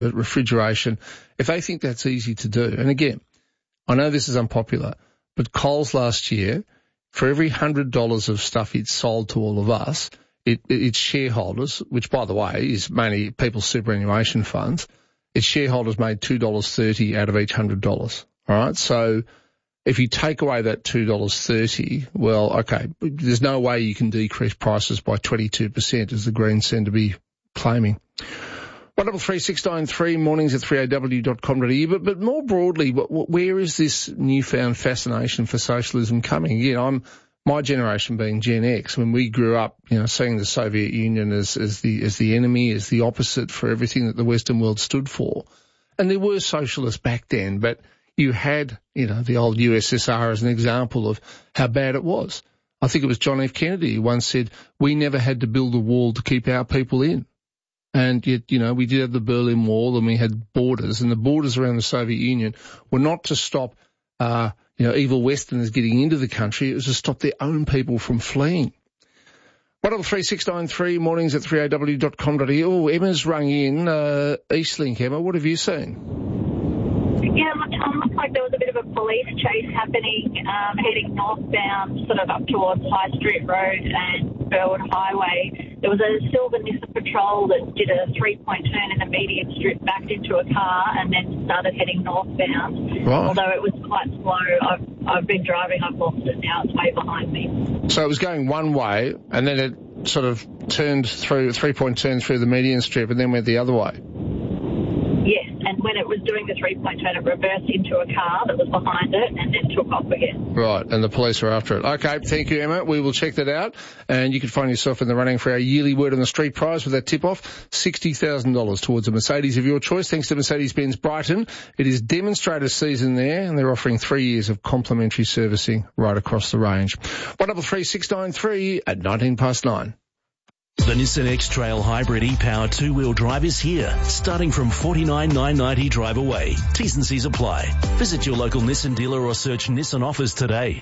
refrigeration, if they think that's easy to do, and again, I know this is unpopular, but Coles last year, for every $100 of stuff it sold to all of us, its shareholders, which by the way is mainly people's superannuation funds, its shareholders made $2.30 out of each $100. All right, so if you take away that $2.30, well, okay, there's no way you can decrease prices by 22%, as the Greens seem to be claiming. 133 mornings at 3aw.com.au. But more broadly, where is this newfound fascination for socialism coming? Again, my generation being Gen X, when we grew up, seeing the Soviet Union as the enemy, as the opposite for everything that the Western world stood for. And there were socialists back then, but you had, the old USSR as an example of how bad it was. I think it was John F. Kennedy who once said, we never had to build a wall to keep our people in. And yet, we did have the Berlin Wall and we had borders, and the borders around the Soviet Union were not to stop, evil Westerners getting into the country. It was to stop their own people from fleeing. 133 mornings at 3aw.com.au. Oh, Emma's rung in, Eastlink. Emma, what have you seen? Yeah, looks like there was a bit of a police chase happening, heading northbound, sort of up towards High Street Road and Burwood Highway. There was a silver Nissan Patrol that did a three-point turn in the median strip, backed into a car, and then started heading northbound. Right. Although it was quite slow. I've been driving, I've lost it now, it's way behind me. So it was going one way, and then it sort of turned through, three-point turn through the median strip, and then went the other way. Yes, and when it was doing the three-point turn, it reversed into a car that was behind it and then took off again. Right, and the police were after it. Okay, thank you, Emma. We will check that out, and you can find yourself in the running for our yearly Word on the Street prize with that tip-off, $60,000 towards a Mercedes of your choice, thanks to Mercedes-Benz Brighton. It is demonstrator season there, and they're offering 3 years of complimentary servicing right across the range. 133 at 9:19. The Nissan X-Trail Hybrid e-Power two-wheel drive is here, starting from $49,990 drive away. T's and C's apply. Visit your local Nissan dealer or search Nissan offers today.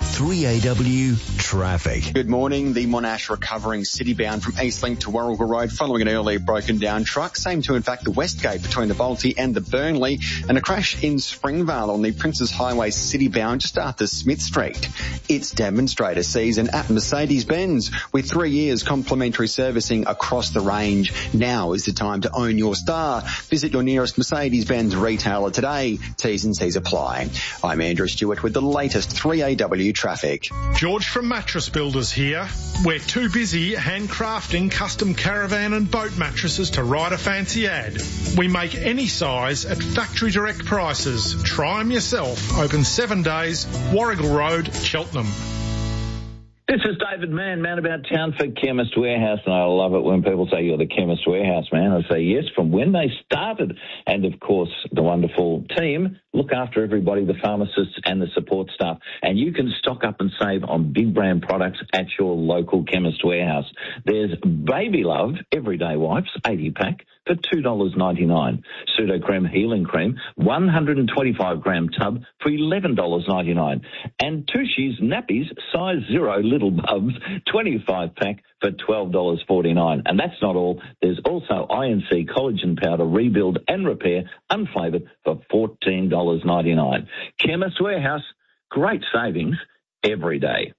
3AW Traffic. Good morning. The Monash recovering city-bound from Eastlink to Warragul Road following an earlier broken-down truck. Same to, in fact, the Westgate between the Bolte and the Burnley. And a crash in Springvale on the Princes Highway city-bound just after Smith Street. It's demonstrator season at Mercedes-Benz with 3 years complimentary servicing across the range. Now is the time to own your star. Visit your nearest Mercedes-Benz retailer today. T's and C's apply. I'm Andrew Stewart with the latest 3AW traffic. George from Mattress Builders here. We're too busy handcrafting custom caravan and boat mattresses to write a fancy ad. We make any size at factory direct prices. Try them yourself. Open 7 days, Warragul Road, Cheltenham. This is David Mann, man about town for Chemist Warehouse, and I love it when people say you're the Chemist Warehouse, man. I say yes, from when they started. And, of course, the wonderful team look after everybody, the pharmacists and the support staff. And you can stock up and save on big brand products at your local Chemist Warehouse. There's Baby Love Everyday Wipes, 80-pack, for $2.99. Pseudo-Creme Healing Cream, 125-gram tub for $11.99. And Tushy's Nappies, size 0 Little Bubs, 25-pack for $12.49. And that's not all. There's also INC Collagen Powder Rebuild and Repair, unflavoured, for $14.99. Chemist Warehouse, great savings every day.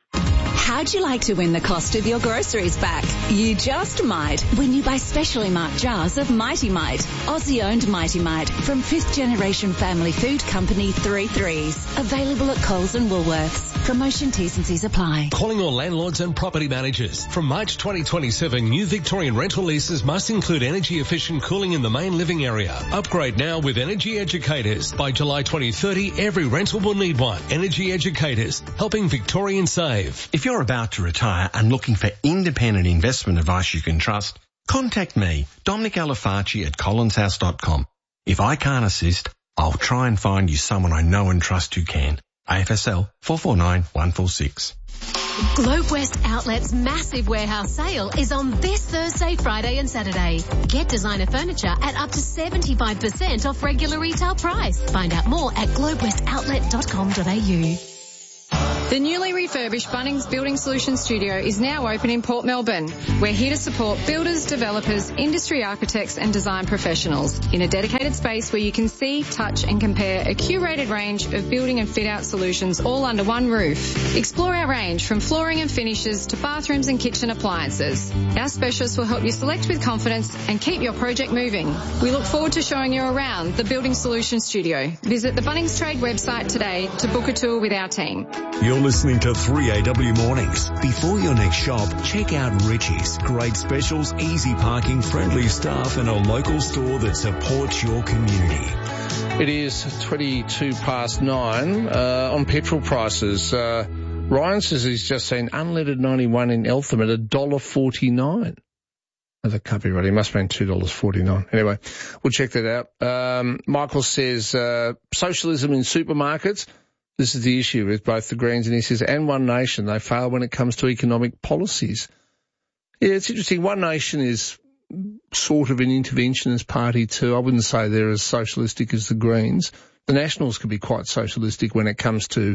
How'd you like to win the cost of your groceries back? You just might when you buy specially marked jars of Mighty Mite, Aussie-owned Mighty Mite from 5th generation family food company 3 Threes. Available at Coles and Woolworths. Promotion T's and C's apply. Calling all landlords and property managers. From March 2027, new Victorian rental leases must include energy efficient cooling in the main living area. Upgrade now with Energy Educators. By July 2030, every rental will need one. Energy Educators, helping Victorians save. If you're about to retire and looking for independent investment advice you can trust, contact me, Dominic Alafaci at collinshouse.com. If I can't assist, I'll try and find you someone I know and trust who can. AFSL 449146. Globe West Outlet's massive warehouse sale is on this Thursday, Friday and Saturday. Get designer furniture at up to 75% off regular retail price. Find out more at globewestoutlet.com.au. The newly refurbished Bunnings Building Solutions Studio is now open in Port Melbourne. We're here to support builders, developers, industry architects and design professionals in a dedicated space where you can see, touch and compare a curated range of building and fit-out solutions all under one roof. Explore our range from flooring and finishes to bathrooms and kitchen appliances. Our specialists will help you select with confidence and keep your project moving. We look forward to showing you around the Building Solutions Studio. Visit the Bunnings Trade website today to book a tour with our team. You're listening to 3AW Mornings. Before your next shop, check out Richie's. Great specials, easy parking, friendly staff and a local store that supports your community. It is 9:22 on petrol prices. Ryan says he's just seen unleaded 91 in Eltham at $1.49. That can't be right. It must have been $2.49. Anyway, we'll check that out. Michael says socialism in supermarkets. This is the issue with both the Greens and he says, and One Nation, they fail when it comes to economic policies. Yeah, it's interesting. One Nation is sort of an interventionist party too. I wouldn't say they're as socialistic as the Greens. The Nationals can be quite socialistic when it comes to,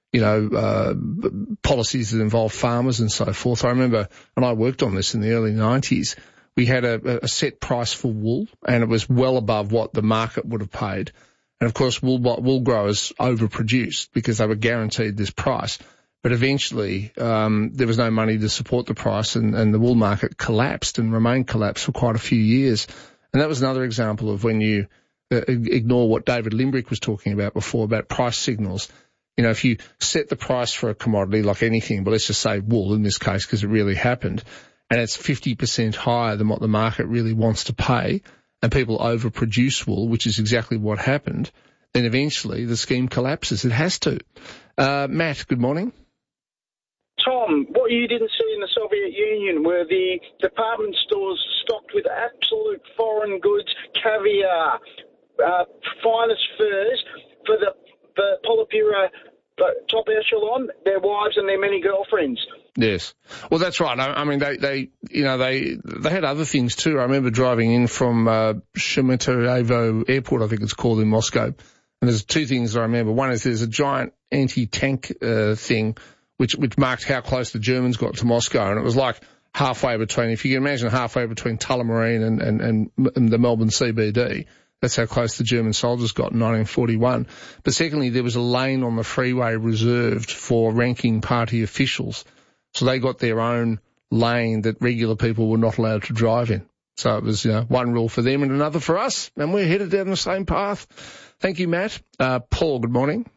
policies that involve farmers and so forth. I remember, and I worked on this in the early 90s, we had a set price for wool and it was well above what the market would have paid. And of course, wool growers overproduced because they were guaranteed this price. But eventually, there was no money to support the price and the wool market collapsed and remained collapsed for quite a few years. And that was another example of when you ignore what David Limbrick was talking about before about price signals. If you set the price for a commodity like anything, but let's just say wool in this case because it really happened, and it's 50% higher than what the market really wants to pay, and people overproduce wool, which is exactly what happened, then eventually the scheme collapses. It has to. Matt, good morning. Tom, what you didn't see in the Soviet Union were the department stores stocked with absolute foreign goods, caviar, finest furs for the Politburo top echelon, their wives and their many girlfriends. Yes. Well, that's right. I mean, they had other things too. I remember driving in from Sheremetyevo Airport, I think it's called, in Moscow. And there's two things I remember. One is there's a giant anti-tank thing which marked how close the Germans got to Moscow. And it was like halfway between, if you can imagine, halfway between Tullamarine and the Melbourne CBD. That's how close the German soldiers got in 1941. But secondly, there was a lane on the freeway reserved for ranking party officials. So they got their own lane that regular people were not allowed to drive in. So it was, one rule for them and another for us, and we're headed down the same path. Thank you, Matt. Paul, good morning.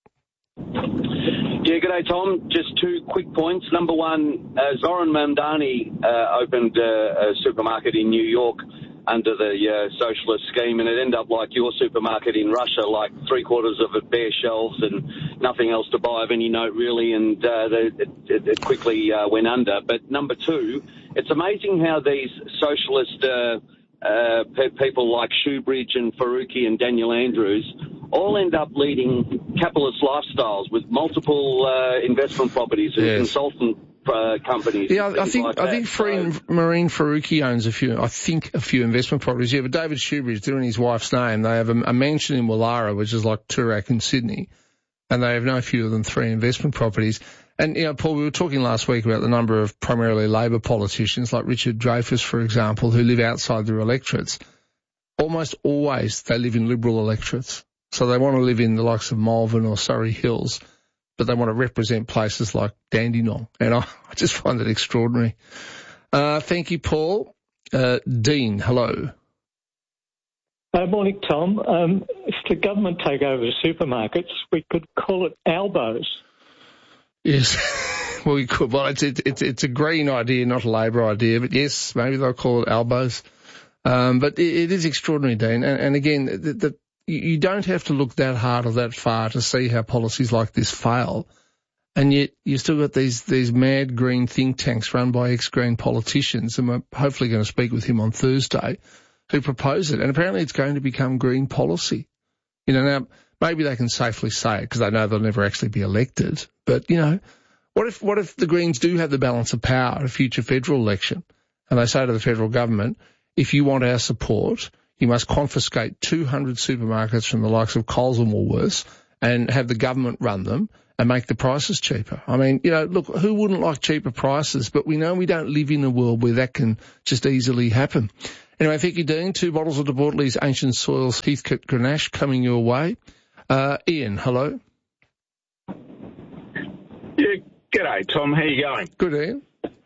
Yeah, good day, Tom. Just two quick points. Number one, Zoran Mamdani opened a supermarket in New York under the socialist scheme, and it ended up like your supermarket in Russia, like three-quarters of it bare shelves and nothing else to buy of any note, really, and it quickly went under. But number two, it's amazing how these socialist people like Shoebridge and Faruqi and Daniel Andrews all end up leading capitalist lifestyles with multiple investment properties and consultant companies. Yeah, I think Marine Faruqi owns a few investment properties. Yeah, but David Shoebridge, doing his wife's name, they have a mansion in Wallara, which is like Toorak in Sydney, and they have no fewer than 3 investment properties. And, Paul, we were talking last week about the number of primarily Labor politicians like Richard Dreyfuss, for example, who live outside their electorates. Almost always they live in Liberal electorates. So they want to live in the likes of Malvern or Surrey Hills, but they want to represent places like Dandenong. And I just find that extraordinary. Thank you, Paul. Dean, hello. Morning, Tom. If the government take over the supermarkets, we could call it Albo's. Yes, well, we could. Well, it's a Green idea, not a Labor idea, but yes, maybe they'll call it Albo's. But it is extraordinary, Dean. And again, you don't have to look that hard or that far to see how policies like this fail. And yet you still got these mad green think tanks run by ex-Green politicians, and we're hopefully going to speak with him on Thursday, who propose it. And apparently it's going to become green policy. Now, maybe they can safely say it because they know they'll never actually be elected. But, what if the Greens do have the balance of power at a future federal election and they say to the federal government, if you want our support, you must confiscate 200 supermarkets from the likes of Coles and Woolworths and have the government run them, and make the prices cheaper. I mean, look, who wouldn't like cheaper prices? But we know we don't live in a world where that can just easily happen. Anyway, thank you, Dean. 2 bottles of De Bortolys Ancient Soils Heathcote Grenache coming your way. Ian, hello. Yeah, g'day, Tom. How you going? Good, Ian.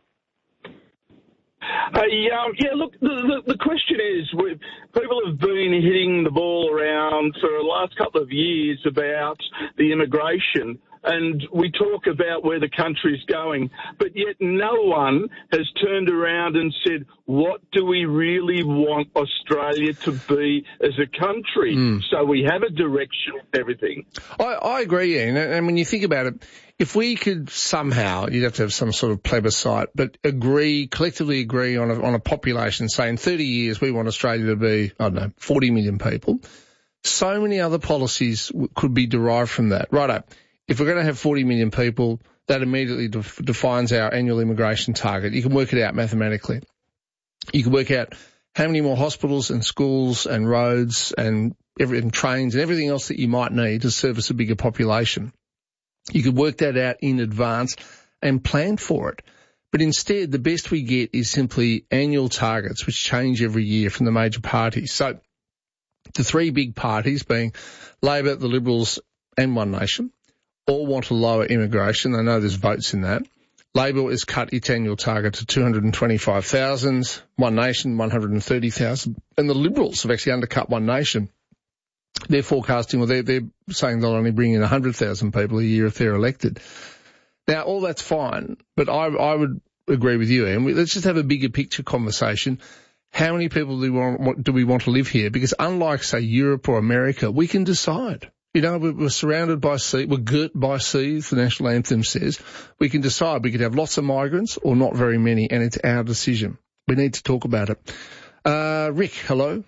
Look, the question is, people have been hitting the ball around for the last couple of years about the immigration, and we talk about where the country's going, but yet no one has turned around and said, what do we really want Australia to be as a country? So we have a direction with everything. I agree, Ian, and when you think about it, if we could somehow, you'd have to have some sort of plebiscite, but collectively agree on a population, say in 30 years we want Australia to be, 40 million people, so many other policies could be derived from that. Righto. If we're going to have 40 million people, that immediately defines our annual immigration target. You can work it out mathematically. You can work out how many more hospitals and schools and roads and trains and everything else that you might need to service a bigger population. You could work that out in advance and plan for it. But instead, the best we get is simply annual targets, which change every year from the major parties. So the 3 big parties being Labor, the Liberals and One Nation all want to lower immigration. I know there's votes in that. Labor has cut its annual target to 225,000, One Nation 130,000, and the Liberals have actually undercut One Nation. They're forecasting, they're saying they'll only bring in 100,000 people a year if they're elected. Now, all that's fine, but I would agree with you, Ian. Let's just have a bigger picture conversation. How many people do we want to live here? Because unlike, say, Europe or America, we can decide. We're surrounded by sea, we're girt by seas, the national anthem says. We can decide. We could have lots of migrants or not very many, and it's our decision. We need to talk about it. Rick, hello.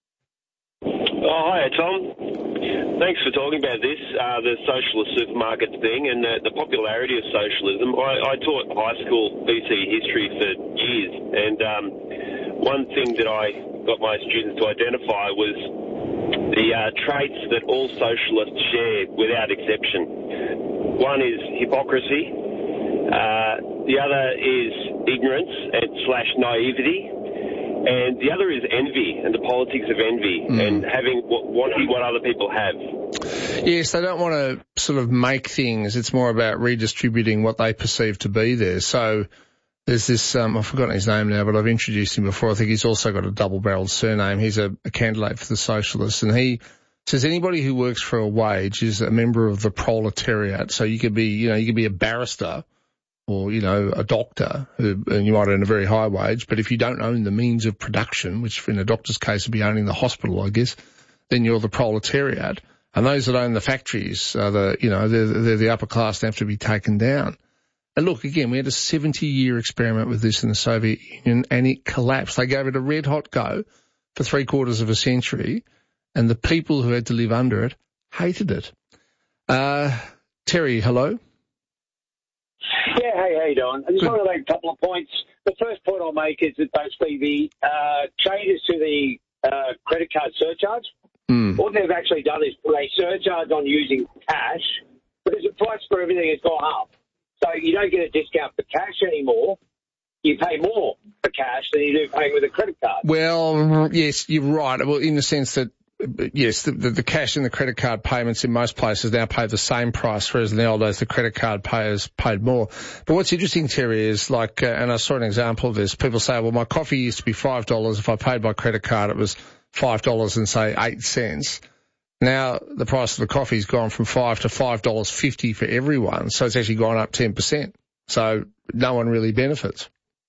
Hi, Tom. Thanks for talking about this, the socialist supermarkets thing and the popularity of socialism. I taught high school BC history for years, and one thing that I got my students to identify was the traits that all socialists share without exception. One is hypocrisy. The other is ignorance / naivety. And the other is envy and the politics of envy and wanting what other people have. Yes, they don't want to sort of make things. It's more about redistributing what they perceive to be there. So there's this, I've forgotten his name now, but I've introduced him before. I think he's also got a double-barreled surname. He's a candidate for the Socialists, and he says anybody who works for a wage is a member of the proletariat. So you could be a barrister or, a doctor, and you might earn a very high wage, but if you don't own the means of production, which in a doctor's case would be owning the hospital, I guess, then you're the proletariat. And those that own the factories, they're the upper class and have to be taken down. And look, again, we had a 70-year experiment with this in the Soviet Union, and it collapsed. They gave it a red-hot go for 3/4 of a century, and the people who had to live under it hated it. Terry, hello. Yeah, hey, how you doing? I just want to make a couple of points. The first point I'll make is that basically the changes to the credit card surcharge, what they've actually done is put a surcharge on using cash, because the price for everything has gone up. So you don't get a discount for cash anymore. You pay more for cash than you do paying with a credit card. Well, yes, you're right. Well, in the sense that, yes, the cash and the credit card payments in most places now pay the same price, whereas in the old days the credit card payers paid more. But what's interesting, Terry, is like, and I saw an example of this, people say, well, my coffee used to be $5. If I paid by credit card, it was $5 and say 8 cents. Now the price of the coffee's gone from $5 to $5.50 for everyone, so it's actually gone up 10%. So no one really benefits.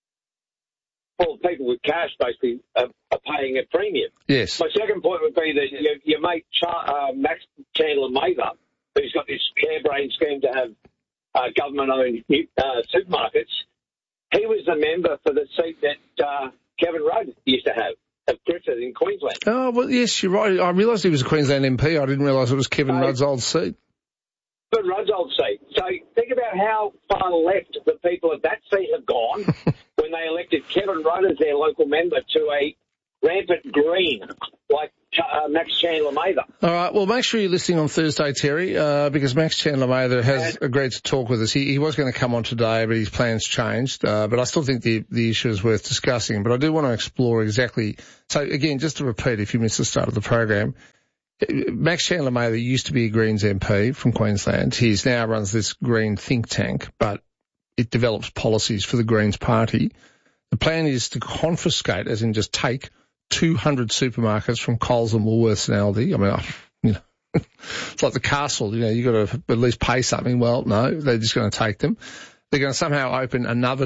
Well, people with cash basically are paying a premium. Yes. My second point would be that your mate Max Chandler Mather, who's got this harebrained scheme to have government-owned supermarkets, he was the member for the seat that Kevin Rudd used to have at Griffith in Queensland. Oh, well, yes, you're right. I realised he was a Queensland MP. I didn't realise it was Kevin Rudd's old seat. Kevin Rudd's old seat. So think about how far left the people of that seat have gone when they elected Kevin Rudd as their local member to a rampant green, like Max Chandler Mather. All right, well, make sure you're listening on Thursday, Terry, because Max Chandler Mather has agreed to talk with us. He was going to come on today, but his plans changed. But I still think the issue is worth discussing. But I do want to explore exactly. So, again, just to repeat, if you missed the start of the program, Max Chandler Mather used to be a Greens MP from Queensland. He now runs this Green think tank, but it develops policies for the Greens party. The plan is to confiscate, as in just take 200 supermarkets from Coles and Woolworths and Aldi. I mean, it's like the castle, you got to at least pay something. Well, no, they're just going to take them. They're going to somehow open another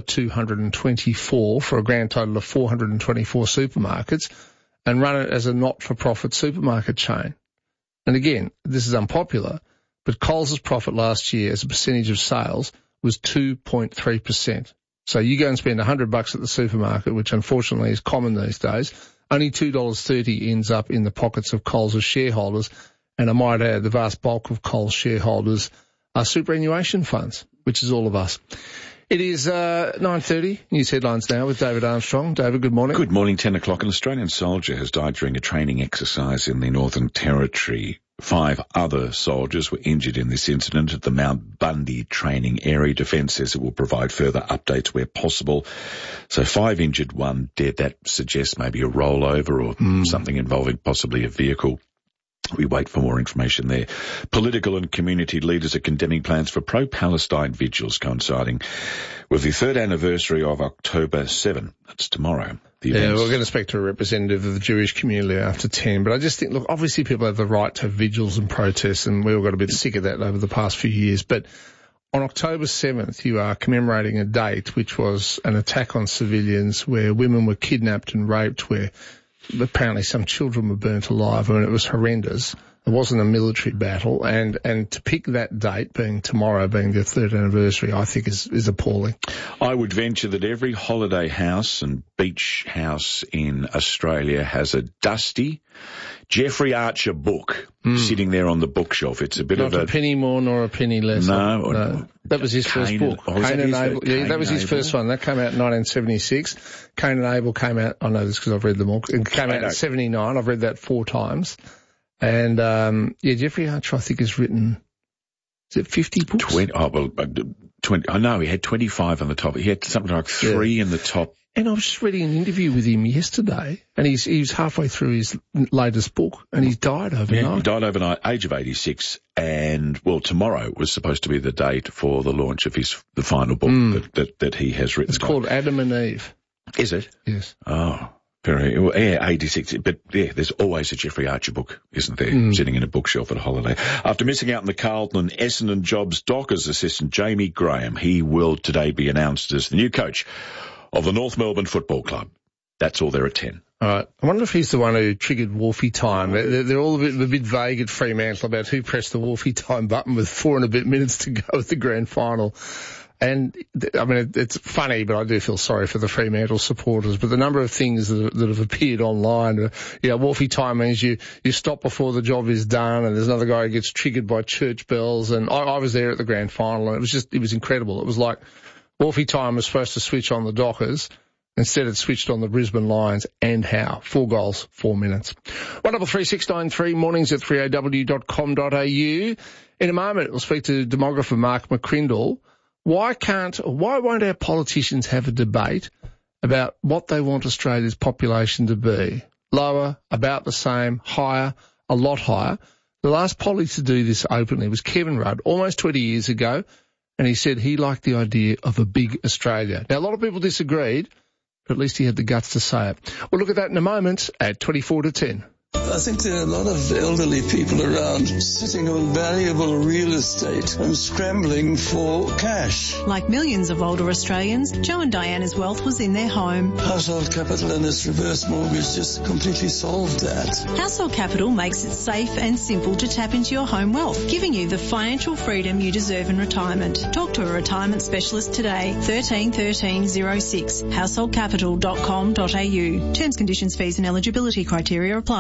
224 for a grand total of 424 supermarkets and run it as a not-for-profit supermarket chain. And again, this is unpopular, but Coles' profit last year as a percentage of sales was 2.3%. So you go and spend $100 at the supermarket, which unfortunately is common these days, only $2.30 ends up in the pockets of Coles' shareholders. And I might add, the vast bulk of Coles shareholders are superannuation funds, which is all of us. It is 9:30. News headlines now with David Armstrong. David, good morning. Good morning. 10 o'clock. An Australian soldier has died during a training exercise in the Northern Territory. 5 other soldiers were injured in this incident at the Mount Bundy training area. Defence says it will provide further updates where possible. So 5 injured, 1 dead. That suggests maybe a rollover or something involving possibly a vehicle. We wait for more information there. Political and community leaders are condemning plans for pro-Palestine vigils coinciding with the 3rd anniversary of October 7. That's tomorrow. Yeah, we're going to speak to a representative of the Jewish community after 10. But I just think, look, obviously people have the right to have vigils and protests, and we all got a bit sick of that over the past few years. But on October 7th, you are commemorating a date which was an attack on civilians where women were kidnapped and raped, where apparently some children were burnt alive. I mean, it was horrendous. It wasn't a military battle. And to pick that date, being tomorrow, being the 3rd anniversary, I think is appalling. I would venture that every holiday house and beach house in Australia has a dusty Jeffrey Archer book sitting there on the bookshelf. It's a bit Not of a penny more nor a penny less. No. That was his first book. Cain and Abel. Yeah, that was his first one. That came out in 1976. Cain and Abel came out, I know this because I've read them all. It came out in 79. I've read that 4 times. And, Jeffrey Archer, I think, has written, is it 50 books? 20. I know, he had 25 on the top. He had something like 3 in the top. And I was just reading an interview with him yesterday, and he was halfway through his latest book, and he's died overnight. Yeah, he died overnight, age of 86, and, well, tomorrow was supposed to be the date for the launch of the final book that he has written. It's called Adam and Eve. Is it? Yes. Oh, very, well, yeah, 86, but yeah, there's always a Jeffrey Archer book, isn't there, sitting in a bookshelf at a holiday. After missing out on the Carlton and Essendon jobs, Dockers assistant Jamie Graham, he will today be announced as the new coach of the North Melbourne Football Club. That's all there at 10. All right. I wonder if he's the one who triggered Wolfie time. They're all a bit vague at Fremantle about who pressed the Wolfie time button with 4 and a bit minutes to go at the grand final. And, I mean, it's funny, but I do feel sorry for the Fremantle supporters. But the number of things that have appeared online, Wolfie time means you stop before the job is done, and there's another guy who gets triggered by church bells. And I was there at the grand final, and it was incredible. It was like Wolfie time was supposed to switch on the Dockers. Instead, it switched on the Brisbane Lions, and how? 4 goals, 4 minutes. 133693, mornings at 3aw.com.au. In a moment, we'll speak to demographer Mark McCrindle. Why won't our politicians have a debate about what they want Australia's population to be? Lower, about the same, higher, a lot higher. The last polly to do this openly was Kevin Rudd, almost 20 years ago, and he said he liked the idea of a big Australia. Now, a lot of people disagreed, but at least he had the guts to say it. We'll look at that in a moment at 24 to 10. I think there are a lot of elderly people around sitting on valuable real estate and scrambling for cash. Like millions of older Australians, Joe and Diana's wealth was in their home. Household Capital and its reverse mortgage just completely solved that. Household Capital makes it safe and simple to tap into your home wealth, giving you the financial freedom you deserve in retirement. Talk to a retirement specialist today. 13 13 06. Householdcapital.com.au. Terms, conditions, fees and eligibility criteria apply. At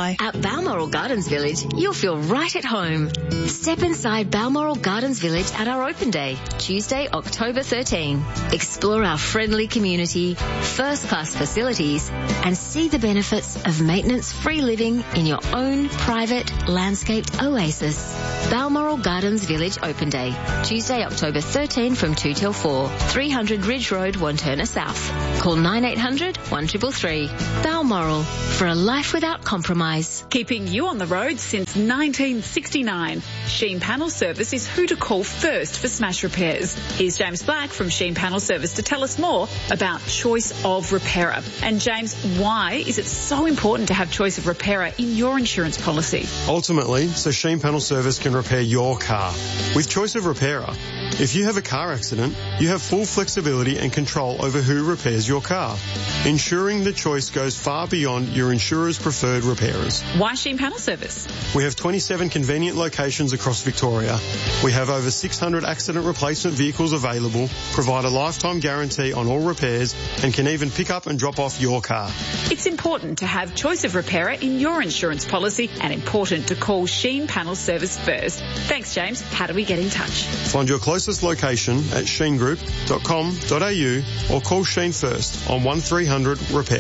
Balmoral Gardens Village, you'll feel right at home. Step inside Balmoral Gardens Village at our open day, Tuesday, October 13. Explore our friendly community, first-class facilities, and see the benefits of maintenance-free living in your own private, landscaped oasis. Balmoral Gardens Village Open Day, Tuesday, October 13 from 2 till 4, 300 Ridge Road, Wantirna South. Call 9800 1333. Balmoral, for a life without compromise. Keeping you on the road since 1969. Sheen Panel Service is who to call first for smash repairs. Here's James Black from Sheen Panel Service to tell us more about choice of repairer. And James, why is it so important to have choice of repairer in your insurance policy? Ultimately, so Sheen Panel Service can repair your car. With choice of repairer, if you have a car accident, you have full flexibility and control over who repairs your car, ensuring the choice goes far beyond your insurer's preferred repairers. Why Sheen Panel Service? We have 27 convenient locations across Victoria. We have over 600 accident replacement vehicles available, provide a lifetime guarantee on all repairs, and can even pick up and drop off your car. It's important to have choice of repairer in your insurance policy and important to call Sheen Panel Service first. Thanks, James. How do we get in touch? Find your closest location at sheengroup.com.au or call Sheen first on 1300 Repair.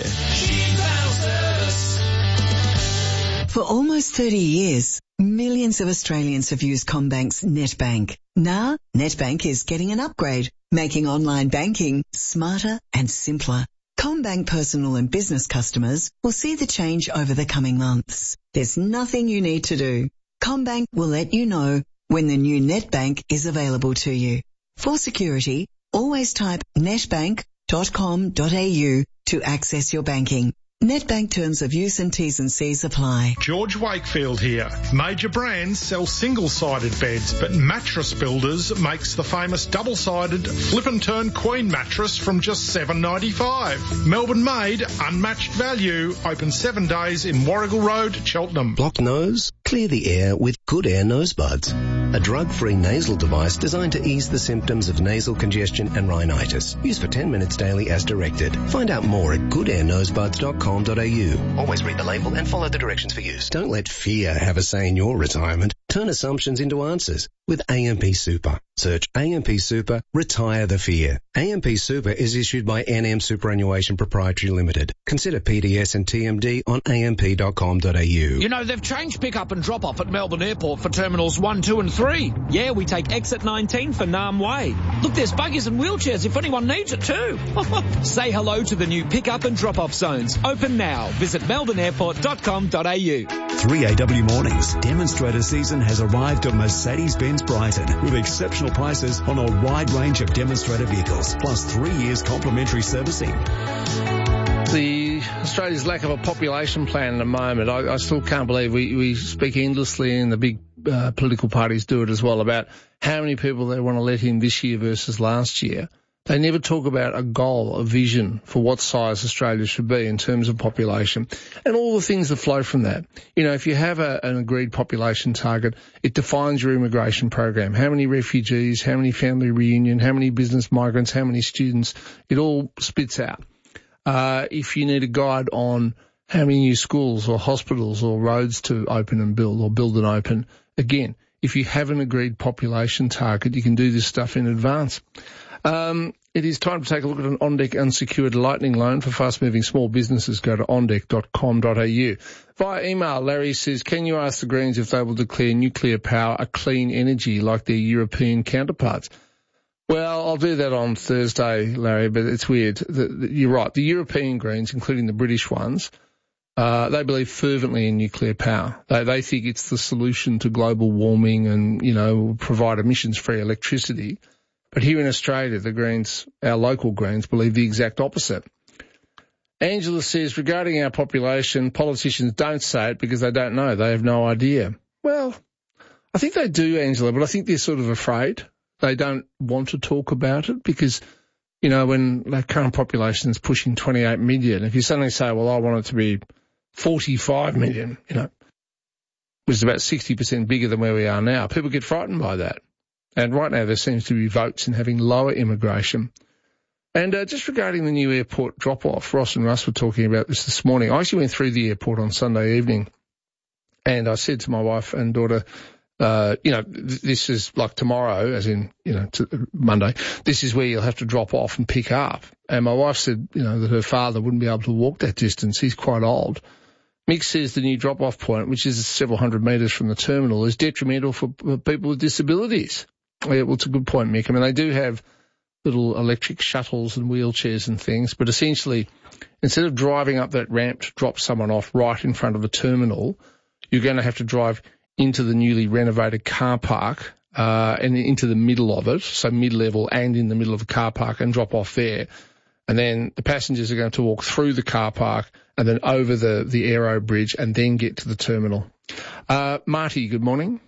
For almost 30 years, millions of Australians have used CommBank's NetBank. Now, NetBank is getting an upgrade, making online banking smarter and simpler. CommBank personal and business customers will see the change over the coming months. There's nothing you need to do. CommBank will let you know when the new NetBank is available to you. For security, always type netbank.com.au to access your banking. NetBank terms of use and T's and C's apply. George Wakefield here. Major brands sell single-sided beds, but Mattress Builders makes the famous double-sided flip and turn queen mattress from just $7.95. Melbourne made, unmatched value, open 7 days in Warrigal Road, Cheltenham. Blocked nose? Clear the air with Good Air Nose Buds, a drug-free nasal device designed to ease the symptoms of nasal congestion and rhinitis. Use for 10 minutes daily as directed. Find out more at goodairnosebuds.com. Always read the label and follow the directions for use. Don't let fear have a say in your retirement. Turn assumptions into answers with AMP Super. Search AMP Super, retire the fear. AMP Super is issued by NM Superannuation Proprietary Limited. Consider PDS and TMD on amp.com.au. You know, they've changed pick-up and drop-off at Melbourne Airport for Terminals 1, 2 and 3. Yeah, we take exit 19 for Nam Way. Look, there's buggies and wheelchairs if anyone needs it too. Say hello to the new pick-up and drop-off zones. Open now. Visit melbourneairport.com.au. 3AW Mornings. Demonstrator season has arrived at Mercedes-Benz Brighton with exceptional prices on a wide range of demonstrator vehicles, plus 3 years complimentary servicing. Australia's lack of a population plan at the moment, I still can't believe we speak endlessly, and the big political parties do it as well, about how many people they want to let in this year versus last year. They never talk about a goal, a vision for what size Australia should be in terms of population and all the things that flow from that. You know, if you have an agreed population target, it defines your immigration program. How many refugees, how many family reunion, how many business migrants, how many students, it all spits out. If you need a guide on how many new schools or hospitals or roads to open and build or build and open, again, if you have an agreed population target, you can do this stuff in advance. It is time to take a look at an OnDeck unsecured lightning loan for fast-moving small businesses. Go to ondeck.com.au. Via email, Larry says, can you ask the Greens if they will declare nuclear power a clean energy like their European counterparts? Well, I'll do that on Thursday, Larry, but it's weird. You're right. The European Greens, including the British ones, they believe fervently in nuclear power. They think it's the solution to global warming and, you know, provide emissions-free electricity. But here in Australia, the Greens, our local Greens, believe the exact opposite. Angela says, regarding our population, politicians don't say it because they don't know. They have no idea. Well, I think they do, Angela, but I think they're sort of afraid. They don't want to talk about it because, you know, when the current population is pushing 28 million, if you suddenly say, well, I want it to be 45 million, you know, which is about 60% bigger than where we are now, people get frightened by that. And right now there seems to be votes in having lower immigration. And just regarding the new airport drop-off, Ross and Russ were talking about this morning. I actually went through the airport on Sunday evening And I said to my wife and daughter, this is like tomorrow, as in, Monday, this is where you'll have to drop off and pick up. And my wife said, that her father wouldn't be able to walk that distance. He's quite old. Mick says the new drop-off point, which is several hundred metres from the terminal, is detrimental for people with disabilities. Yeah, well, it's a good point, Mick. I mean, they do have little electric shuttles and wheelchairs and things, but essentially, instead of driving up that ramp to drop someone off right in front of a terminal, you're going to have to drive into the newly renovated car park and into the middle of it, so mid-level and in the middle of the car park, and drop off there. And then the passengers are going to walk through the car park and then over the Aero Bridge and then get to the terminal. Marty, good morning.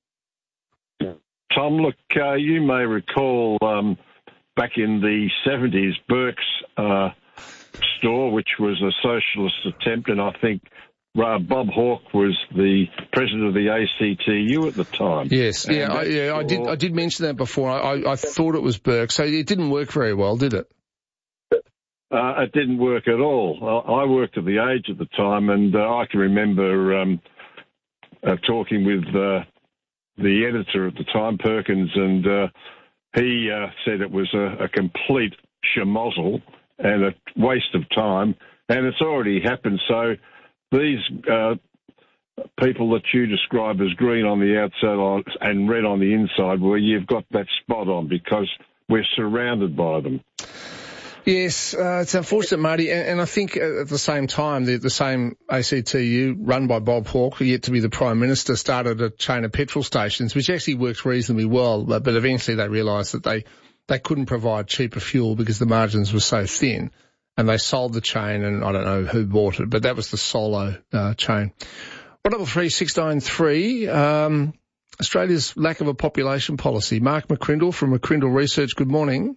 Tom, look, you may recall back in the 70s, Burke's store, which was a socialist attempt, and I think Bob Hawke was the president of the ACTU at the time. Yes, I did mention that before. I thought it was Burke, so it didn't work very well, did it? It didn't work at all. I worked at the Age at the time, and I can remember talking with the editor at the time, Perkins, and he said it was a complete schmozzle and a waste of time, and it's already happened. So these people that you describe as green on the outside and red on the inside, well, you've got that spot on because we're surrounded by them. Yes, it's unfortunate, Marty, and I think at the same time, the same ACTU, run by Bob Hawke, yet to be the Prime Minister, started a chain of petrol stations, which actually works reasonably well, but eventually they realised that they couldn't provide cheaper fuel because the margins were so thin, and they sold the chain, and I don't know who bought it, but that was the Solo chain. 133693, Australia's lack of a population policy. Mark McCrindle from McCrindle Research, good morning.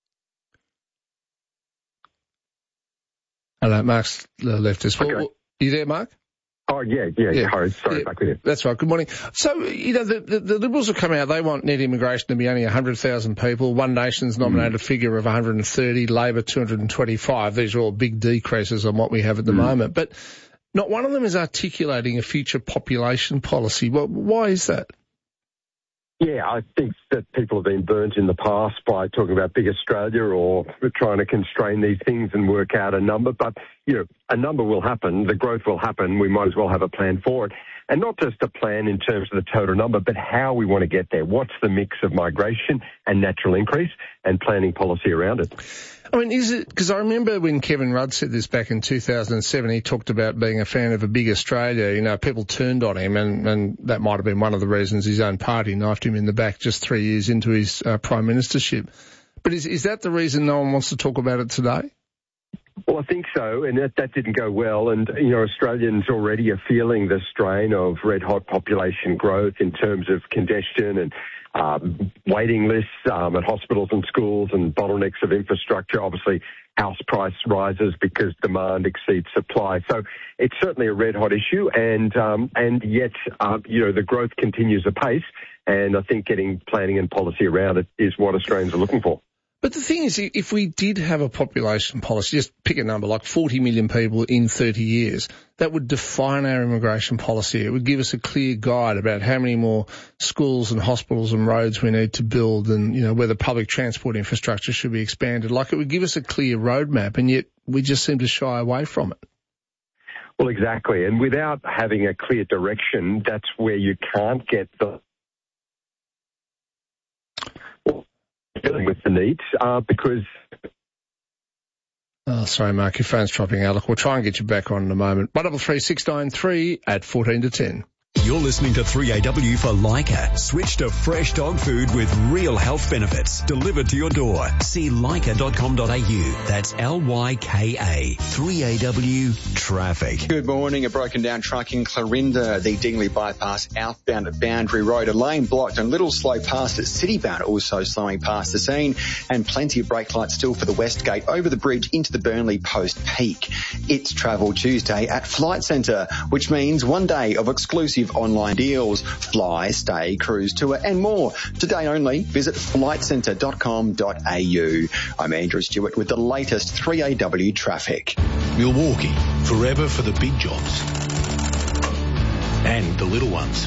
Hello, Mark's left us. Okay. Are you there, Mark? Oh, yeah. Sorry, back with you. That's right. Good morning. So, the Liberals have come out. They want net immigration to be only 100,000 people. One Nation's nominated a figure of 130, Labor 225. These are all big decreases on what we have at the moment. But not one of them is articulating a future population policy. Well, why is that? Yeah, I think that people have been burnt in the past by talking about big Australia or trying to constrain these things and work out a number. But, a number will happen. The growth will happen. We might as well have a plan for it. And not just a plan in terms of the total number, but how we want to get there. What's the mix of migration and natural increase and planning policy around it? I mean, is it, because I remember when Kevin Rudd said this back in 2007, he talked about being a fan of a big Australia. People turned on him, and that might have been one of the reasons his own party knifed him in the back just 3 years into his prime ministership. But is that the reason no one wants to talk about it today? Well, I think so, and that didn't go well. And, Australians already are feeling the strain of red-hot population growth in terms of congestion and waiting lists at hospitals and schools and bottlenecks of infrastructure. Obviously, house price rises because demand exceeds supply. So it's certainly a red-hot issue, and yet, the growth continues apace, and I think getting planning and policy around it is what Australians are looking for. But the thing is, if we did have a population policy, just pick a number, like 40 million people in 30 years, that would define our immigration policy. It would give us a clear guide about how many more schools and hospitals and roads we need to build and, whether public transport infrastructure should be expanded. Like, it would give us a clear roadmap, and yet we just seem to shy away from it. Well, exactly. And without having a clear direction, that's where you can't get dealing with the needs because... Oh, sorry, Mark, your phone's dropping out. Look, we'll try and get you back on in a moment. 133693 at 14 to 10. You're listening to 3AW for Leica. Switch to fresh dog food with real health benefits delivered to your door. See leica.com.au. That's Lyka. 3AW Traffic. Good morning. A broken down truck in Clarinda, the Dingley bypass outbound at Boundary Road. A lane blocked and little slow past at Citybound, also slowing past the scene. And plenty of brake lights still for the West Gate over the bridge into the Burnley Post Peak. It's Travel Tuesday at Flight Centre, which means one day of exclusive online deals, fly, stay, cruise, tour and more. Today only, visit flightcentre.com.au. I'm Andrew Stewart with the latest 3AW traffic. Milwaukee, forever for the big jobs. and the little ones.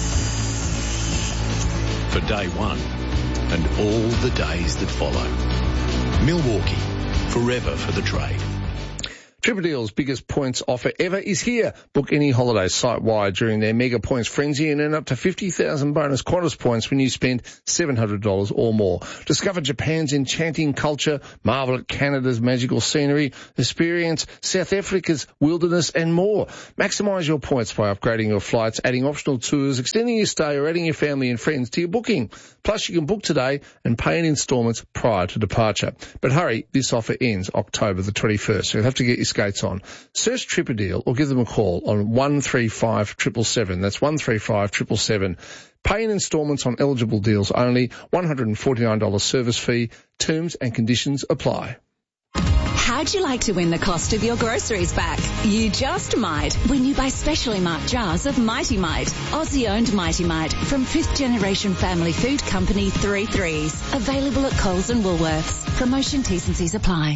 For day one and all the days that follow. Milwaukee, forever for the trade. TripADeal's biggest points offer ever is here. Book any holiday site-wide during their Mega Points Frenzy and earn up to 50,000 bonus Qantas points when you spend $700 or more. Discover Japan's enchanting culture, marvel at Canada's magical scenery, experience South Africa's wilderness and more. Maximise your points by upgrading your flights, adding optional tours, extending your stay or adding your family and friends to your booking. Plus, you can book today and pay in instalments prior to departure. But hurry, this offer ends October the 21st, so you'll have to get your skates on. Search TripADeal or give them a call on 135 777. That's 135 777. Pay in instalments on eligible deals only. $149 service fee. Terms and conditions apply. How'd you like to win the cost of your groceries back? You just might when you buy specially marked jars of Mighty Mite, Aussie-owned Mighty Mite from 5th generation family food company 3 Threes. Available at Coles and Woolworths. Promotion T's and C's apply.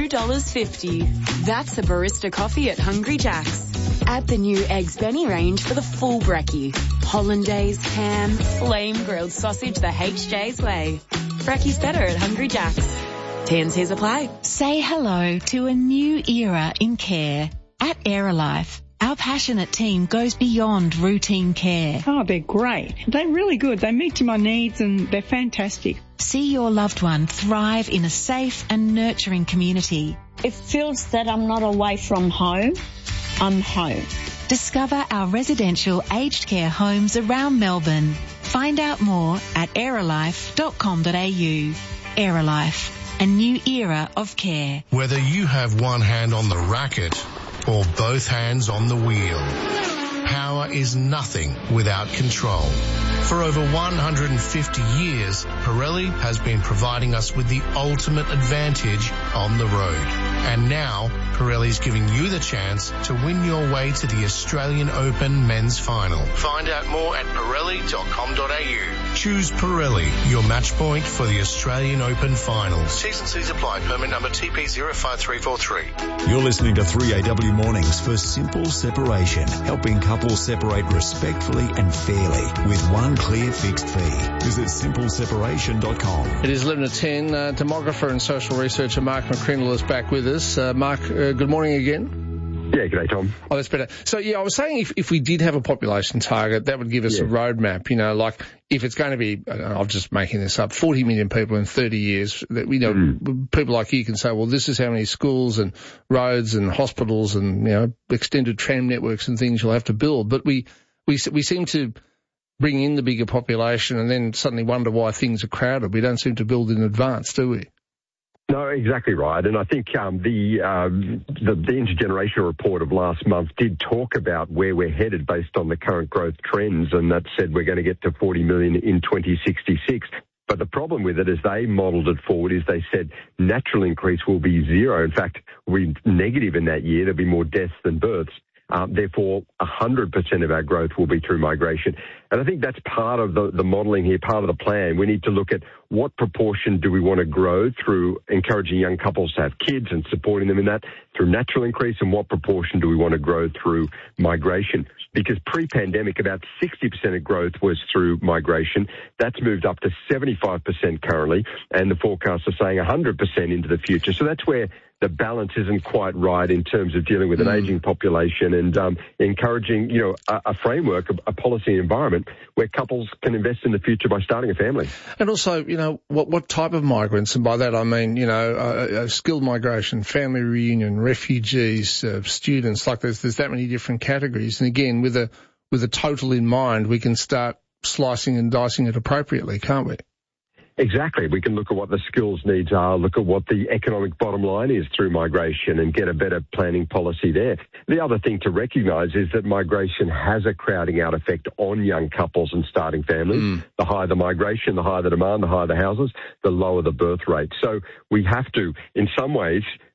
$2.50. That's a barista coffee at Hungry Jack's. Add the new Eggs Benny range for the full brekkie. Hollandaise, ham, flame grilled sausage the HJ's way. Brekkie's better at Hungry Jack's. T&Cs apply. Say hello to a new era in care. At Aerolife, our passionate team goes beyond routine care. Oh, they're great. They're really good. They meet my needs and they're fantastic. See your loved one thrive in a safe and nurturing community. It feels that I'm not away from home. I'm home. Discover our residential aged care homes around Melbourne. Find out more at aerolife.com.au. Aerolife. A new era of care. Whether you have one hand on the racket or both hands on the wheel, power is nothing without control. For over 150 years, Pirelli has been providing us with the ultimate advantage on the road. And now, Pirelli's giving you the chance to win your way to the Australian Open Men's Final. Find out more at Pirelli.com.au. Choose Pirelli, your match point for the Australian Open Finals. T's and C's apply. Permit number TP05343. You're listening to 3AW Mornings for Simple Separation, helping couples separate respectfully and fairly with one clear fixed fee. Visit simpleseparation.com. It is 11:10. Demographer and social researcher Mark McCrindle is back with us. Mark, good morning again. Yeah, g'day, Tom. Oh, that's better. So, yeah, I was saying if we did have a population target, that would give us a roadmap, you know, like if it's going to be, I'm just making this up, 40 million people in 30 years, that we know people like you can say, well, this is how many schools and roads and hospitals and, you know, extended tram networks and things you'll have to build. But we seem to bring in the bigger population and then suddenly wonder why things are crowded. We don't seem to build in advance, do we? No, exactly right. And I think the intergenerational report of last month did talk about where we're headed based on the current growth trends, and that said we're going to get to 40 million in 2066. But the problem with it, as they modelled it forward, is they said natural increase will be zero. In fact, we'll be negative in that year. There'll be more deaths than births. Therefore, 100% of our growth will be through migration. And I think that's part of the modelling here, part of the plan. We need to look at what proportion do we want to grow through encouraging young couples to have kids and supporting them in that through natural increase, and what proportion do we want to grow through migration. Because pre-pandemic, about 60% of growth was through migration. That's moved up to 75% currently, and the forecasts are saying 100% into the future. So that's where the balance isn't quite right in terms of dealing with an ageing population and encouraging, you know, a framework, a policy environment where couples can invest in the future by starting a family. And also, you know, what type of migrants? And by that I mean, you know, skilled migration, family reunion, refugees, students. Like there's that many different categories. And again, with a total in mind, we can start slicing and dicing it appropriately, can't we? Exactly. We can look at what the skills needs are, look at what the economic bottom line is through migration and get a better planning policy there. The other thing to recognise is that migration has a crowding out effect on young couples and starting families. The higher the migration, the higher the demand, the higher the houses, the lower the birth rate. So we have to, in some ways,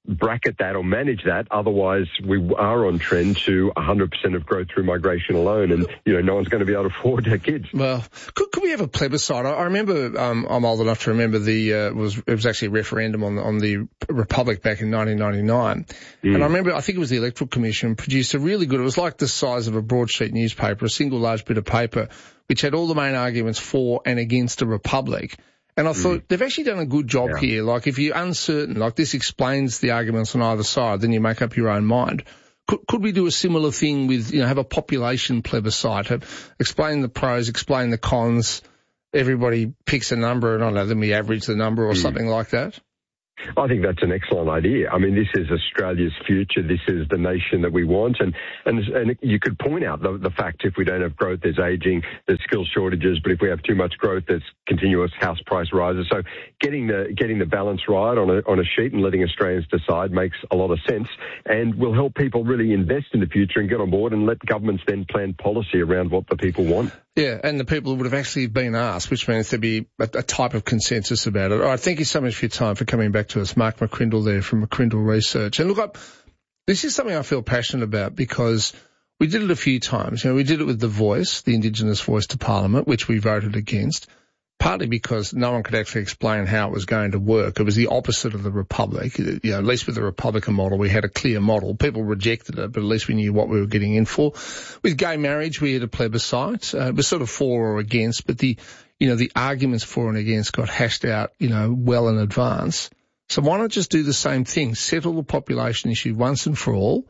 bracket that or manage that. Otherwise, we are on trend to 100% of growth through migration alone, and no one's going to be able to afford their kids. Well, could we have a plebiscite? I remember I'm old enough to remember it was actually a referendum on the Republic back in 1999, and I think it was the Electoral Commission produced a really good. It was like the size of a broadsheet newspaper, a single large bit of paper, which had all the main arguments for and against a republic. And I thought they've actually done a good job here. Like, if you're uncertain, like this explains the arguments on either side, then you make up your own mind. Could we do a similar thing with, have a population plebiscite, explain the pros, explain the cons, everybody picks a number, and I don't know, then we average the number or something like that? I think that's an excellent idea. I mean, this is Australia's future. This is the nation that we want. And you could point out the fact if we don't have growth, there's aging, there's skill shortages. But if we have too much growth, there's continuous house price rises. So getting the balance right on a sheet and letting Australians decide makes a lot of sense, and will help people really invest in the future and get on board and let governments then plan policy around what the people want. Yeah, and the people would have actually been asked, which means there'd be a type of consensus about it. All right, thank you so much for your time, for coming back to us. Mark McCrindle there from McCrindle Research. And look, this is something I feel passionate about because we did it a few times. We did it with The Voice, the Indigenous voice to Parliament, which we voted against, partly because no one could actually explain how it was going to work. It was the opposite of the Republic. At least with the Republican model, we had a clear model. People rejected it, but at least we knew what we were getting in for. With gay marriage, we had a plebiscite. It was sort of for or against, but the arguments for and against got hashed out, well in advance. So why not just do the same thing? Settle the population issue once and for all.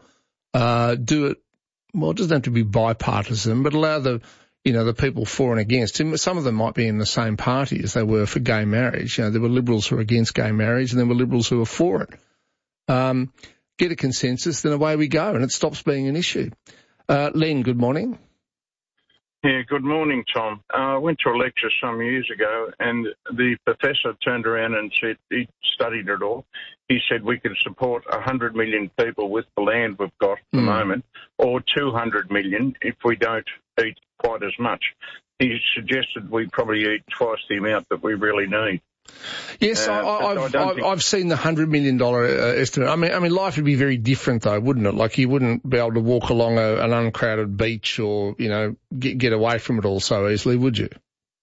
Do it, well, it doesn't have to be bipartisan, but allow the people for and against. Some of them might be in the same party as they were for gay marriage. There were Liberals who were against gay marriage, and there were Liberals who were for it. Get a consensus, then away we go, and it stops being an issue. Len, good morning. Yeah, good morning, Tom. I went to a lecture some years ago, and the professor turned around and said, he studied it all. He said we could support 100 million people with the land we've got at the moment, or 200 million if we don't eat quite as much. He suggested we probably eat twice the amount that we really need. Yes, I've seen the $100 million estimate. I mean, life would be very different, though, wouldn't it? Like, you wouldn't be able to walk along an uncrowded beach or, get away from it all so easily, would you?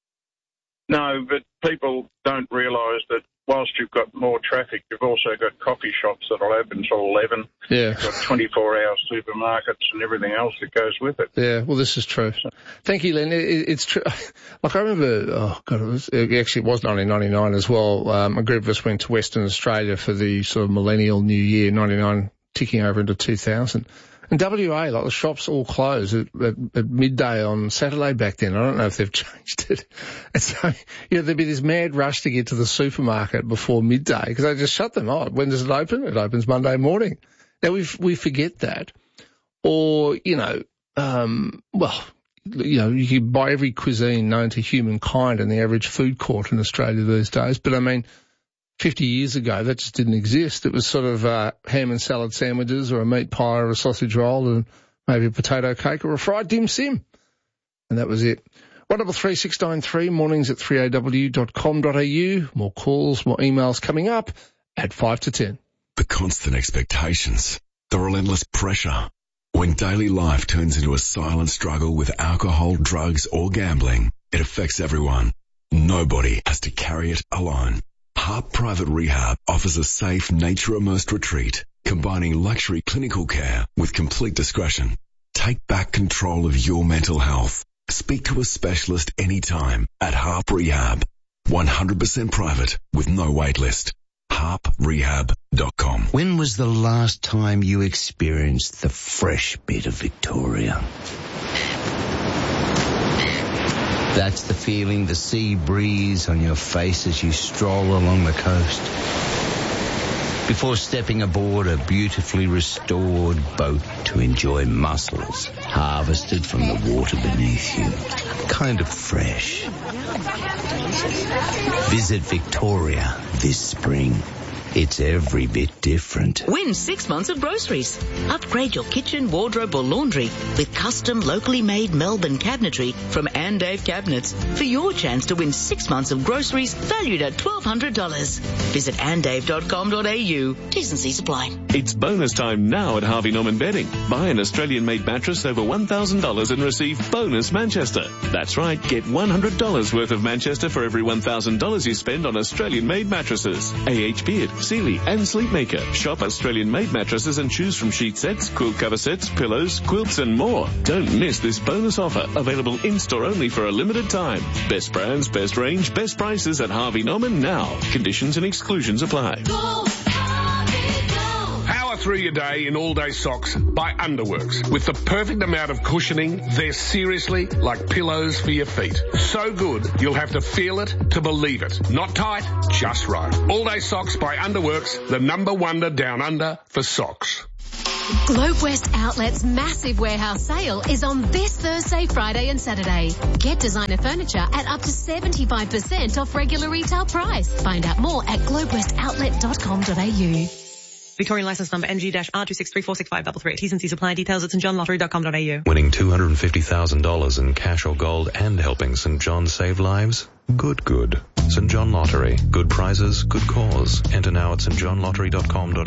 No, but people don't realise that whilst you've got more traffic, you've also got coffee shops that'll open till 11. Yeah. You've got 24-hour supermarkets and everything else that goes with it. Yeah, well, this is true. Thank you, Len. It's true. Like, I remember, it was 1999 as well. A group of us went to Western Australia for the sort of millennial new year, 99 ticking over into 2000. And WA, like, the shops all closed at midday on Saturday back then. I don't know if they've changed it. And so, there'd be this mad rush to get to the supermarket before midday because they just shut them off. When does it open? It opens Monday morning. Now, we forget that. Or, you can buy every cuisine known to humankind in the average food court in Australia these days. But, 50 years ago, that just didn't exist. It was sort of ham and salad sandwiches or a meat pie or a sausage roll and maybe a potato cake or a fried dim sim. And that was it. 133693, mornings at 3aw.com.au. More calls, more emails coming up at 5 to 10. The constant expectations, the relentless pressure. When daily life turns into a silent struggle with alcohol, drugs or gambling, it affects everyone. Nobody has to carry it alone. Harp Private Rehab offers a safe, nature-immersed retreat, combining luxury clinical care with complete discretion. Take back control of your mental health. Speak to a specialist anytime at Harp Rehab. 100% private with no wait list. harprehab.com. When was the last time you experienced the fresh bit of Victoria? That's the feeling, the sea breeze on your face as you stroll along the coast. Before stepping aboard a beautifully restored boat to enjoy mussels harvested from the water beneath you. Kind of fresh. Visit Victoria this spring. it's every bit different. Win 6 months of groceries. Upgrade your kitchen, wardrobe or laundry with custom locally made Melbourne cabinetry from Ann Dave Cabinets for your chance to win 6 months of groceries valued at $1,200. Visit andave.com.au. T&Cs apply. It's bonus time now at Harvey Norman Bedding. Buy an Australian-made mattress over $1,000 and receive bonus Manchester. That's right, get $100 worth of Manchester for every $1,000 you spend on Australian-made mattresses. A.H. Beard, Sealy and Sleepmaker. Shop Australian-made mattresses and choose from sheet sets, quilt cover sets, pillows, quilts and more. Don't miss this bonus offer. Available in-store only for a limited time. Best brands, best range, best prices at Harvey Norman now. Conditions and exclusions apply. Power through your day in all-day socks by Underworks. With the perfect amount of cushioning, they're seriously like pillows for your feet. So good, you'll have to feel it to believe it. Not tight, just right. All-day socks by Underworks, the number wonder down under for socks. Globe West Outlet's massive warehouse sale is on this Thursday, Friday and Saturday. Get designer furniture at up to 75% off regular retail price. Find out more at globewestoutlet.com.au. Victorian license number NG-R26346533. T&Cs apply. Details at stjohnlottery.com.au. Winning $250,000 in cash or gold and helping St. John save lives? Good. St. John Lottery. Good prizes, good cause. Enter now at stjohnlottery.com.au.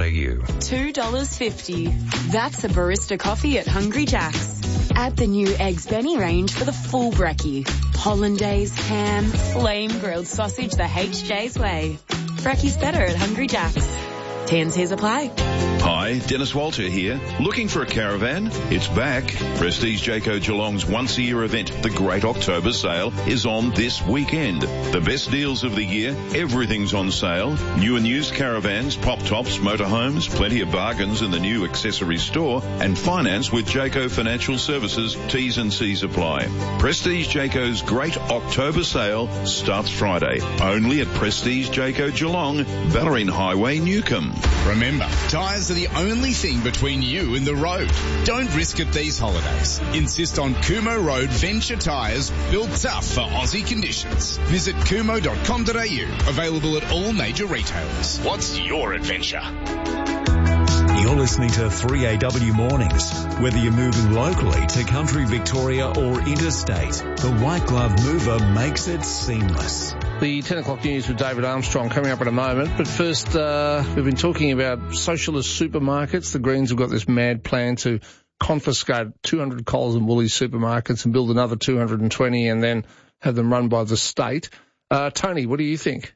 $2.50. That's a barista coffee at Hungry Jack's. Add the new Eggs Benny range for the full brekkie. Hollandaise, ham, flame grilled sausage the HJ's way. Brekkie's better at Hungry Jack's. T&Cs apply. Hi, Dennis Walter here. Looking for a caravan? It's back. Prestige Jayco Geelong's once-a-year event, the Great October Sale, is on this weekend. The best deals of the year, everything's on sale. New and used caravans, pop-tops, motorhomes, plenty of bargains in the new accessory store, and finance with Jayco Financial Services. T's and C's apply. Prestige Jayco's Great October Sale starts Friday, only at Prestige Jayco Geelong, Ballerine Highway, Newcombe. Remember, tyres are the only thing between you and the road. Don't risk it these holidays. Insist on Kumo Road Venture tyres, built tough for Aussie conditions. Visit kumo.com.au, available at all major retailers. What's your adventure? You're listening to 3AW Mornings. Whether you're moving locally to country Victoria or interstate, the White Glove Mover makes it seamless. The 10 o'clock news with David Armstrong coming up in a moment. But first, we've been talking about socialist supermarkets. The Greens have got this mad plan to confiscate 200 Coles and Woolies supermarkets and build another 220 and then have them run by the state. Tony, what do you think?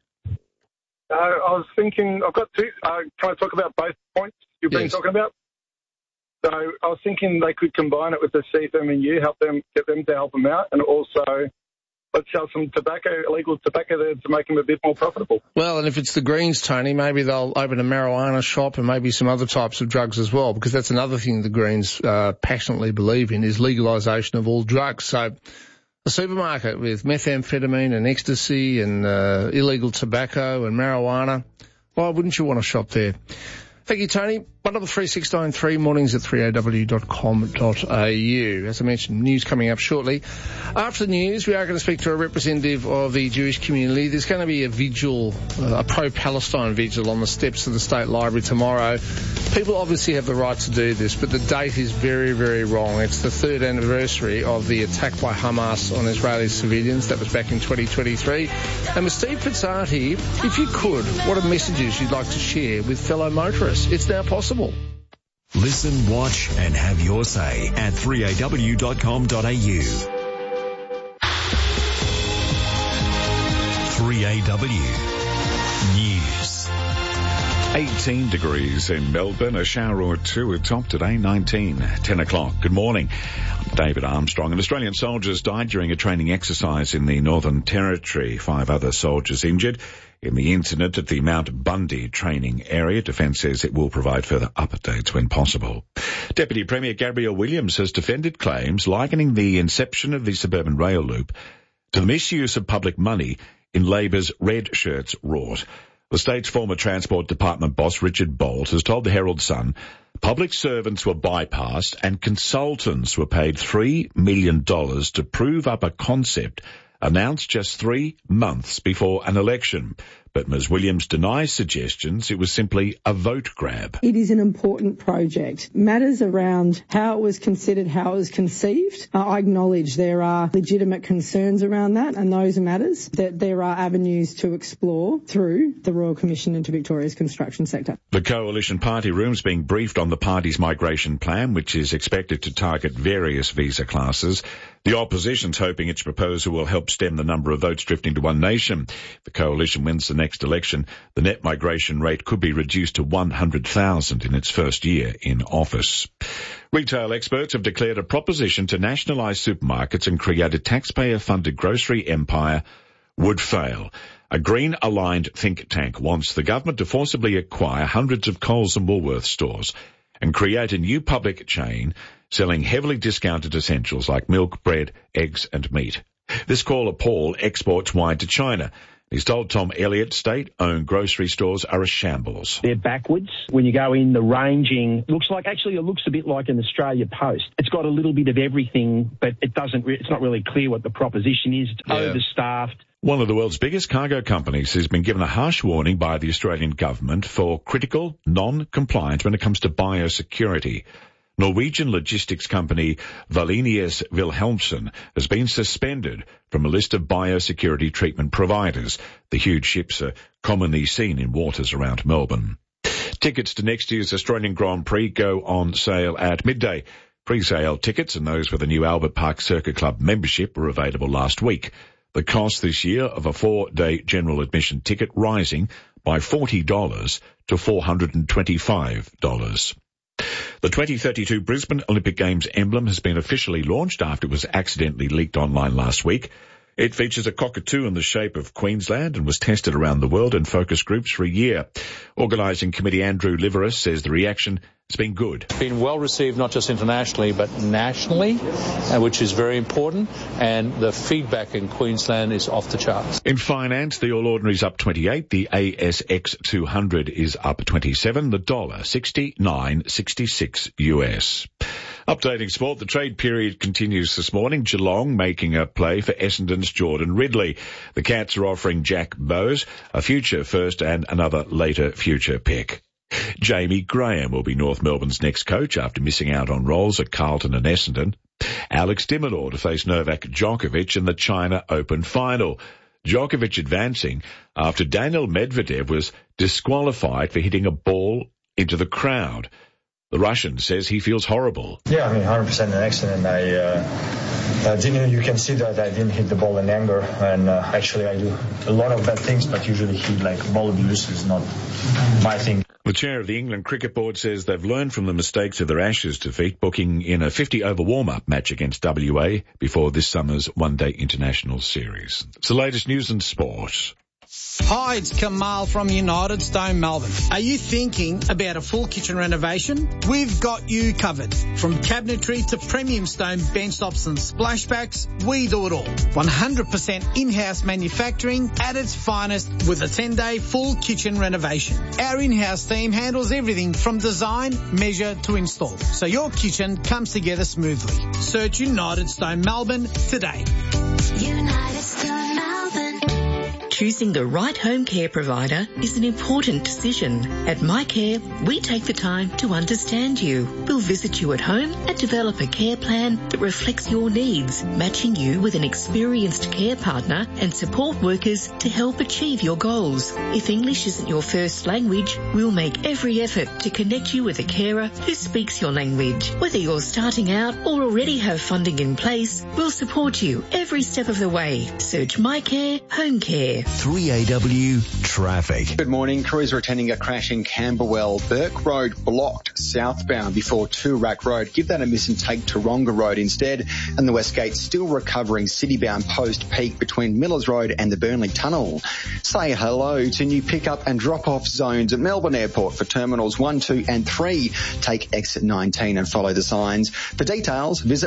I was thinking, I've got two. Can I talk about both points you've been talking about? So I was thinking they could combine it with the CFMEU, get them to help them out, and also let's sell some illegal tobacco there to make them a bit more profitable. Well, and if it's the Greens, Tony, maybe they'll open a marijuana shop and maybe some other types of drugs as well, because that's another thing the Greens passionately believe in is legalisation of all drugs. So a supermarket with methamphetamine and ecstasy and illegal tobacco and marijuana, why wouldn't you want to shop there? Thank you, Tony. 133 mornings at 3aw.com.au. As I mentioned, news coming up shortly. After the news, we are going to speak to a representative of the Jewish community. There's going to be a vigil, a pro-Palestine vigil on the steps of the State Library tomorrow. People obviously have the right to do this, but the date is very, very wrong. It's the third anniversary of the attack by Hamas on Israeli civilians. That was back in 2023. And with Steve Fitzart here, if you could, what are messages you'd like to share with fellow motorists? It's now possible. Listen, watch and have your say at 3aw.com.au. 3AW News. 18 degrees in Melbourne, a shower or two at top today, 10 o'clock. Good morning. I'm David Armstrong. And Australian soldiers died during a training exercise in the Northern Territory. 5 other soldiers injured in the incident at the Mount Bundy training area. Defence says it will provide further updates when possible. Deputy Premier Gabrielle Williams has defended claims likening the inception of the suburban rail loop to the misuse of public money in Labor's Red Shirts rort. The state's former Transport Department boss, Richard Bolt, has told the Herald Sun public servants were bypassed and consultants were paid $3 million to prove up a concept announced just 3 months before an election. But Ms Williams denies suggestions it was simply a vote grab. It is an important project. Matters around how it was considered, how it was conceived. I acknowledge there are legitimate concerns around that, and those are matters that there are avenues to explore through the Royal Commission into Victoria's construction sector. The Coalition Party room's being briefed on the party's migration plan, which is expected to target various visa classes. The opposition's hoping its proposal will help stem the number of votes drifting to One Nation. If the coalition wins the next election, the net migration rate could be reduced to 100,000 in its first year in office. Retail experts have declared a proposition to nationalise supermarkets and create a taxpayer-funded grocery empire would fail. A green-aligned think tank wants the government to forcibly acquire hundreds of Coles and Woolworths stores and create a new public chain selling heavily discounted essentials like milk, bread, eggs and meat. This caller, Paul, exports wine to China. He's told Tom Elliott state-owned grocery stores are a shambles. They're backwards. When you go in, the ranging looks a bit like an Australia Post. It's got a little bit of everything, but it's not really clear what the proposition is. It's overstaffed. One of the world's biggest cargo companies has been given a harsh warning by the Australian government for critical non-compliance when it comes to biosecurity. Norwegian logistics company Wallenius Wilhelmsen has been suspended from a list of biosecurity treatment providers. The huge ships are commonly seen in waters around Melbourne. Tickets to next year's Australian Grand Prix go on sale at midday. Pre-sale tickets and those with a new Albert Park Circuit Club membership were available last week. The cost this year of a 4-day general admission ticket rising by $40 to $425. The 2032 Brisbane Olympic Games emblem has been officially launched after it was accidentally leaked online last week. It features a cockatoo in the shape of Queensland and was tested around the world in focus groups for a year. Organising committee Andrew Liveris says the reaction has been good. It's been well received not just internationally but nationally, which is very important, and the feedback in Queensland is off the charts. In finance, the All Ordinary's up 28, the ASX 200 is up 27, the dollar 69.66 US. Updating sport, the trade period continues this morning. Geelong making a play for Essendon's Jordan Ridley. The Cats are offering Jack Bowes a future first and another later future pick. Jamie Graham will be North Melbourne's next coach after missing out on roles at Carlton and Essendon. Alex de Minaur to face Novak Djokovic in the China Open final. Djokovic advancing after Daniil Medvedev was disqualified for hitting a ball into the crowd. The Russian says he feels horrible. Yeah, 100% an accident. You can see that I didn't hit the ball in anger, and actually I do a lot of bad things, but usually ball abuse is not my thing. The chair of the England Cricket Board says they've learned from the mistakes of their Ashes defeat, booking in a 50-over warm-up match against WA before this summer's one-day international series. It's the latest news and sport. Hi, it's Kamal from United Stone Melbourne. Are you thinking about a full kitchen renovation? We've got you covered. From cabinetry to premium stone benchtops and splashbacks, we do it all. 100% in-house manufacturing at its finest with a 10-day full kitchen renovation. Our in-house team handles everything from design, measure to install, so your kitchen comes together smoothly. Search United Stone Melbourne today. United Stone Melbourne. Choosing the right home care provider is an important decision. At MyCare, we take the time to understand you. We'll visit you at home and develop a care plan that reflects your needs, matching you with an experienced care partner and support workers to help achieve your goals. If English isn't your first language, we'll make every effort to connect you with a carer who speaks your language. Whether you're starting out or already have funding in place, we'll support you every step of the way. Search MyCare Home Care. 3AW Traffic. Good morning. Crews are attending a crash in Camberwell. Burke Road blocked southbound before Toorak Road. Give that a miss and take Taronga Road instead. And the West Gate still recovering citybound post peak between Millers Road and the Burnley Tunnel. Say hello to new pickup and drop-off zones at Melbourne Airport for Terminals 1, 2 and 3. Take exit 19 and follow the signs. For details, visit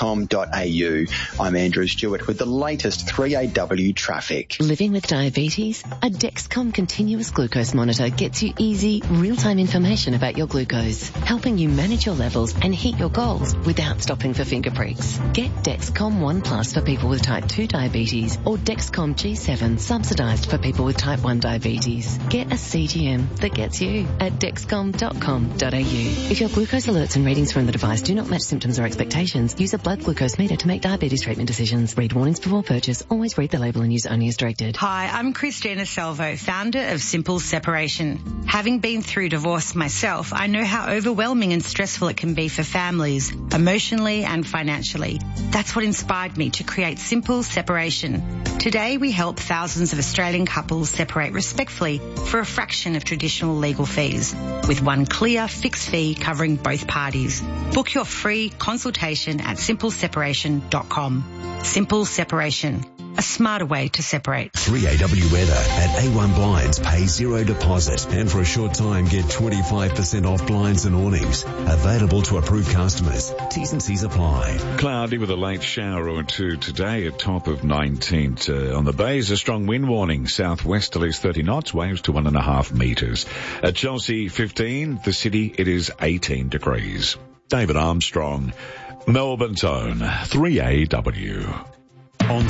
melbourneairport.com.au. I'm Andrew Stewart with the latest 3AW Traffic. Living with diabetes? diabetes, a Dexcom continuous glucose monitor gets you easy, real-time information about your glucose, helping you manage your levels and hit your goals without stopping for finger pricks. Get Dexcom One Plus for people with type 2 diabetes or Dexcom G7 subsidised for people with type 1 diabetes. Get a CGM that gets you at dexcom.com.au. If your glucose alerts and readings from the device do not match symptoms or expectations, use a blood glucose meter to make diabetes treatment decisions. Read warnings before purchase. Always read the label and use only as directed. Hi, I'm Christina Salvo, founder of Simple Separation. Having been through divorce myself, I know how overwhelming and stressful it can be for families, emotionally and financially. That's what inspired me to create Simple Separation. Today, we help thousands of Australian couples separate respectfully for a fraction of traditional legal fees, with one clear, fixed fee covering both parties. Book your free consultation at simpleseparation.com. Simple Separation. A smarter way to separate. 3AW weather at A1 Blinds. Pay zero deposit. And for a short time, get 25% off blinds and awnings. Available to approved customers. T's and C's apply. Cloudy with a late shower or two today, a top of 19. On the bays, a strong wind warning. Southwesterlies 30 knots, waves to 1.5 metres. At Chelsea 15, the city, it is 18 degrees. David Armstrong, Melbourne's own 3AW.